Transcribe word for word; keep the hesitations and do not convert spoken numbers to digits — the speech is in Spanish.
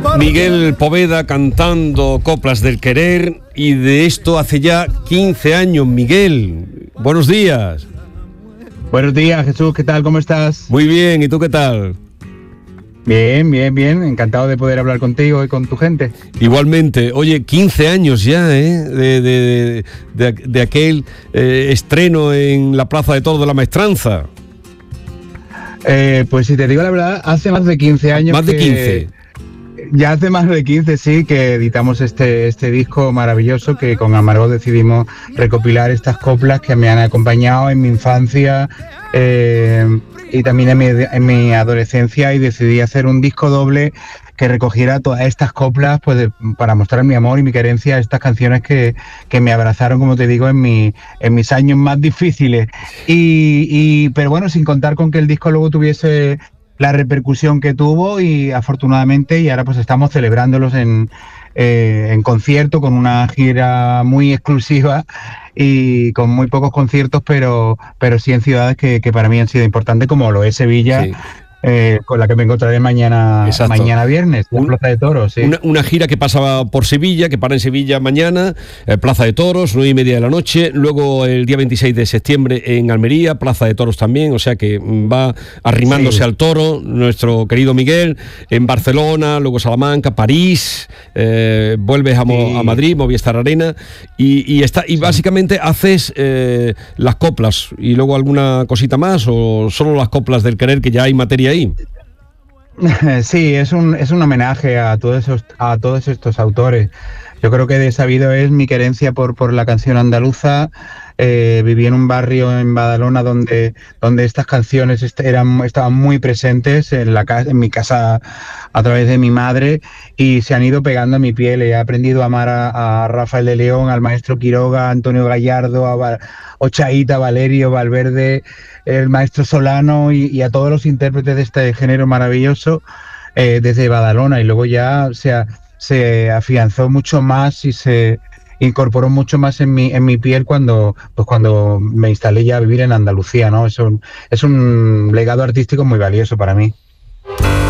Miguel Poveda cantando Coplas del Querer, y de esto hace ya quince años. Miguel, buenos días. Buenos días, Jesús, ¿qué tal? ¿Cómo estás? Muy bien, ¿y tú qué tal? Bien, bien, bien, encantado de poder hablar contigo y con tu gente. Igualmente. Oye, quince años ya, ¿eh? De, de, de, de aquel eh, estreno en la Plaza de Toros de la Maestranza. Eh, pues si te digo la verdad, hace más de quince años. Más de que, quince. Ya hace más de quince, sí, que editamos este, este disco maravilloso, que con Amargo decidimos recopilar estas coplas que me han acompañado en mi infancia eh, y también en mi, en mi adolescencia, y decidí hacer un disco doble que recogiera todas estas coplas, pues de, para mostrar mi amor y mi querencia a estas canciones que, que me abrazaron, como te digo, en, mi, en mis años más difíciles. Y, y, pero bueno, sin contar con que el disco luego tuviese la repercusión que tuvo, y afortunadamente, y ahora pues estamos celebrándolos en, eh, en concierto, con una gira muy exclusiva y con muy pocos conciertos, pero, pero sí en ciudades que, que para mí han sido importantes, como lo es Sevilla. Sí. Eh, con la que me encontraré mañana, mañana viernes, en Plaza de Toros. Sí. Una, una gira que pasa por Sevilla, que para en Sevilla mañana, eh, Plaza de Toros, nueve y media de la noche, luego el día veintiséis de septiembre en Almería, Plaza de Toros también, o sea que va arrimándose sí. al toro nuestro querido Miguel, en Barcelona, luego Salamanca, París, eh, vuelves a, Mo, sí. a Madrid, Movistar Arena, y, y, está, y sí. básicamente haces eh, las coplas, y luego alguna cosita más, o solo las coplas del querer, que ya hay materia ahí. Sí, es un, es un homenaje a todos esos, a todos estos autores. Yo creo que de sabido es mi querencia por, por la canción andaluza. Eh, viví en un barrio en Badalona donde, donde estas canciones est- eran, estaban muy presentes en, la casa, en mi casa a través de mi madre, y se han ido pegando a mi piel. He aprendido a amar a, a Rafael de León, al maestro Quiroga, a Antonio Gallardo, a Val- Ochaíta, Valerio, Valverde, el maestro Solano, y, y a todos los intérpretes de este género maravilloso eh, desde Badalona, y luego ya se, a, se afianzó mucho más y se incorporó mucho más en mi en mi piel cuando pues cuando me instalé ya a vivir en Andalucía, ¿no? Es un, es un legado artístico muy valioso para mí.